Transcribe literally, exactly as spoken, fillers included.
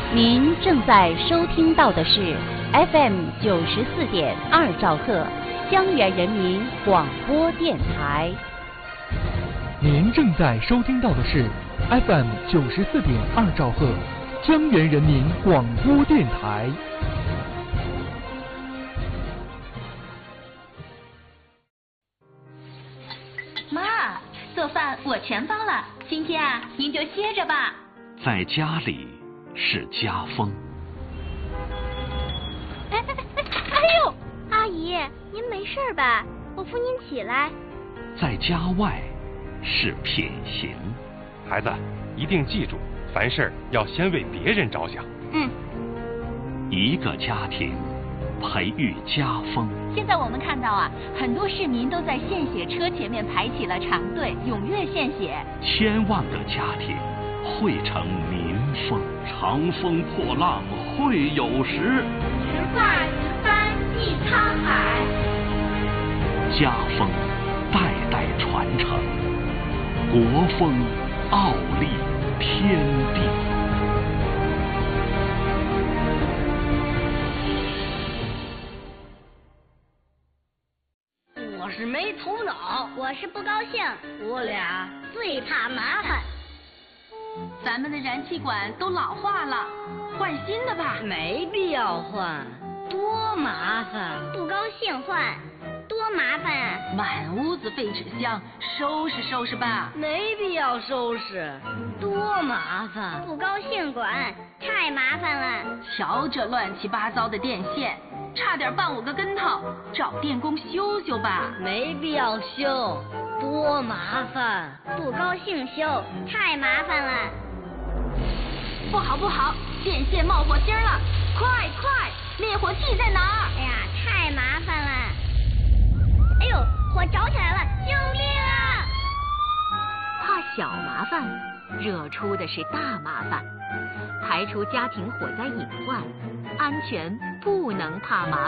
您正在收听到的是 F M 九十四点二兆赫江源人民广播电台。 您正在收听到的是 F M 九十四点二兆赫江源人民广播电台。 妈，做饭我全包了，今天啊，您就歇着吧。 在家里是家风。 哎哎哎哎呦，阿姨，您没事吧？我扶您起来。 在家外是品行。 孩子，一定记住，凡事要先为别人着想。 嗯。 一个家庭培育家风。 现在我们看到啊，很多市民都在献血车前面排起了长队，踊跃献血。 千万个家庭汇成民风，长风破浪会有时， 直挂云帆济沧海。 家风代代传承，国风傲立天地。 我是没头脑， 我是不高兴， 我俩最怕麻烦。 咱们的燃气管都老化了，换新的吧。 没必要换，多麻烦。 不高兴换，多麻烦啊！ 满屋子废纸箱，收拾收拾吧。 没必要收拾，多麻烦。 不高兴管，太麻烦了。 瞧这乱七八糟的电线，差点绊我个跟头，找电工修修吧。 没必要修，多麻烦。 不高兴修，太麻烦了。 不好不好，电线冒火星了，快快，灭火器在哪儿？ 哎呀，太麻烦了。哎呦，火着起来了，救命啊！ 怕小麻烦，惹出的是大麻烦。排除家庭火灾隐患，安全不能怕麻